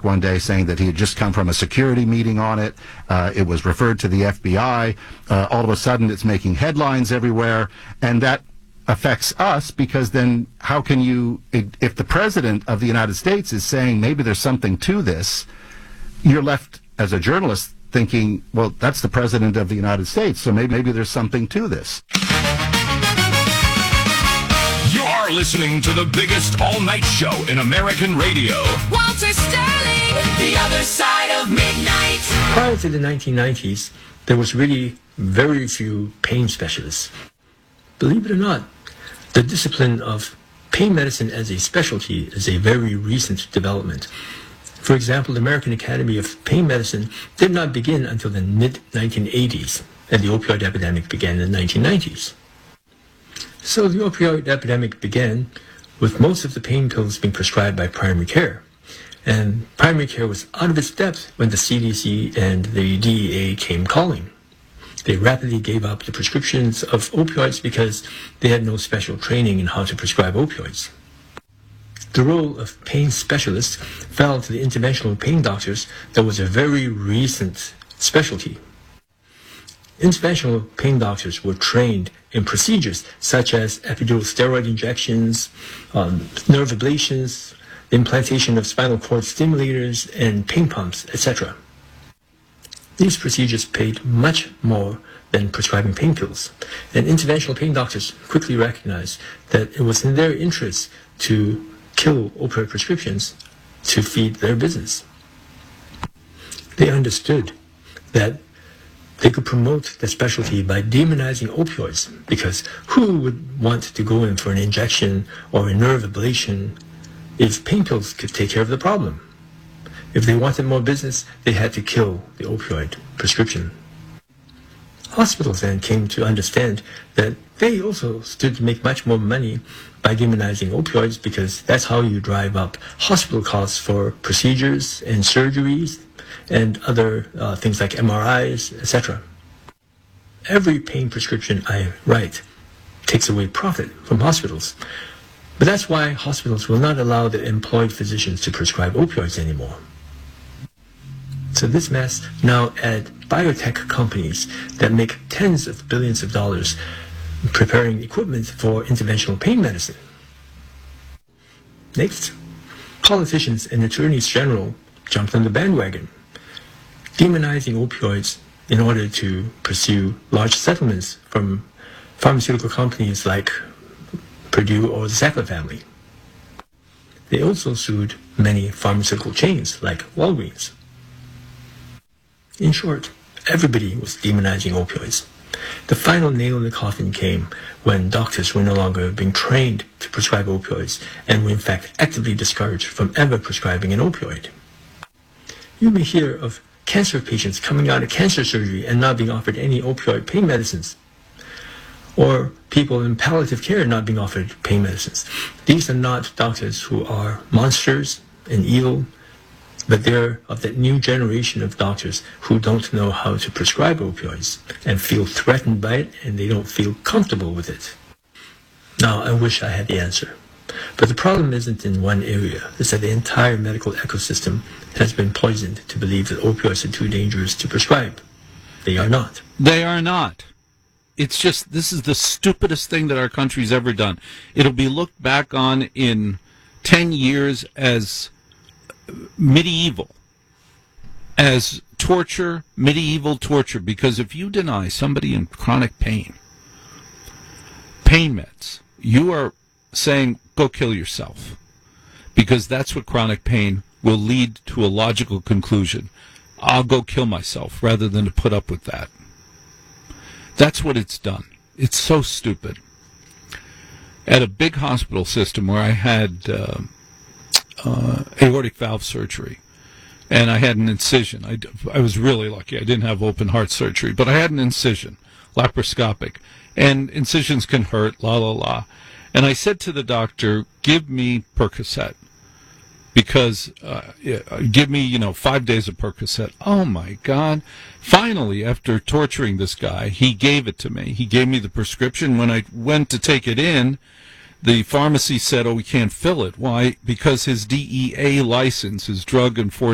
one day saying that he had just come from a security meeting on it. It was referred to the FBI. All of a sudden, it's making headlines everywhere, and that affects us, because then how can you, if the president of the United States is saying maybe there's something to this, you're left as a journalist thinking, well, that's the president of the United States, so maybe there's something to this. You're listening to the biggest all-night show in American radio. Walter Sterling, The Other Side of Midnight. Prior to the 1990s, there was really very few pain specialists. Believe it or not, the discipline of pain medicine as a specialty is a very recent development. For example, the American Academy of Pain Medicine did not begin until the mid-1980s, and the opioid epidemic began in the 1990s. So the opioid epidemic began with most of the pain pills being prescribed by primary care. And primary care was out of its depth when the CDC and the DEA came calling. They rapidly gave up the prescriptions of opioids because they had no special training in how to prescribe opioids. The role of pain specialists fell to the interventional pain doctors that was a very recent specialty. Interventional pain doctors were trained in procedures such as epidural steroid injections, nerve ablations, the implantation of spinal cord stimulators, and pain pumps, etc. These procedures paid much more than prescribing pain pills, and interventional pain doctors quickly recognized that it was in their interest to kill opioid prescriptions to feed their business. They understood that they could promote the specialty by demonizing opioids, because who would want to go in for an injection or a nerve ablation if pain pills could take care of the problem? If they wanted more business, they had to kill the opioid prescription. Hospitals then came to understand that they also stood to make much more money by demonizing opioids, because that's how you drive up hospital costs for procedures and surgeries and other things like MRIs, etc. Every pain prescription I write takes away profit from hospitals. But that's why hospitals will not allow their employed physicians to prescribe opioids anymore. So this mess now add biotech companies that make tens of billions of dollars preparing equipment for interventional pain medicine. Next, politicians and attorneys general jumped on the bandwagon, demonizing opioids in order to pursue large settlements from pharmaceutical companies like Purdue or the Sackler family. They also sued many pharmaceutical chains like Walgreens. In short, everybody was demonizing opioids. The final nail in the coffin came when doctors were no longer being trained to prescribe opioids and were in fact actively discouraged from ever prescribing an opioid. You may hear of cancer patients coming out of cancer surgery and not being offered any opioid pain medicines, or people in palliative care not being offered pain medicines. These are not doctors who are monsters and evil, but they're of that new generation of doctors who don't know how to prescribe opioids and feel threatened by it, and they don't feel comfortable with it. Now, I wish I had the answer. But the problem isn't in one area. It's that the entire medical ecosystem has been poisoned to believe that opioids are too dangerous to prescribe. They are not. They are not. It's just, this is the stupidest thing that our country's ever done. It'll be looked back on in 10 years as medieval, as torture, medieval torture, because if you deny somebody in chronic pain meds, you are saying, go kill yourself, because that's what chronic pain will lead to a logical conclusion. I'll go kill myself rather than to put up with that. That's what it's done. It's so stupid. At a big hospital system where I had aortic valve surgery, and I had an incision. I was really lucky. I didn't have open heart surgery, but I had an incision, laparoscopic, and incisions can hurt, And I said to the doctor, give me Percocet, because give me, 5 days of Percocet. Oh, my God. Finally, after torturing this guy, he gave it to me. He gave me the prescription. When I went to take it in, the pharmacy said, we can't fill it. Why? Because his DEA license, his Drug Enforcement